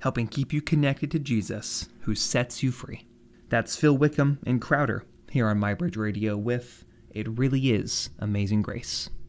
helping keep you connected to Jesus, who sets you free. That's Phil Wickham and Crowder here on MyBridge Radio with It Really Is Amazing Grace.